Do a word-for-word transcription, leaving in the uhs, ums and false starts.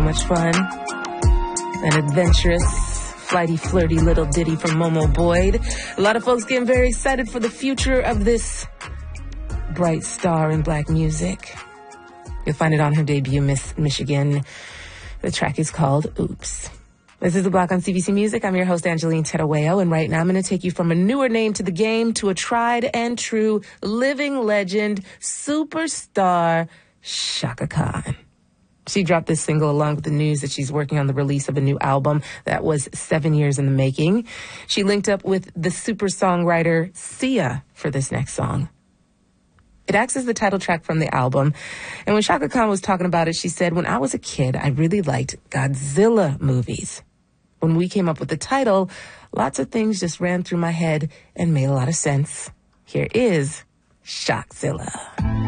much fun. An adventurous, flighty, flirty little ditty from Momo Boyd. A lot of folks getting very excited for the future of this bright star in black music. You'll find it on her debut, Miss Michigan. The track is called Oops. This is The Block on C B C Music. I'm your host, Angeline Tedaweo, and right now I'm going to take you from a newer name to the game to a tried and true living legend, superstar, Chaka Khan. She dropped this single along with the news that she's working on the release of a new album that was seven years in the making. She linked up with the super songwriter Sia for this next song. It acts as the title track from the album. And when Chaka Khan was talking about it, she said, when I was a kid, I really liked Godzilla movies. When we came up with the title, lots of things just ran through my head and made a lot of sense. Here is Shockzilla.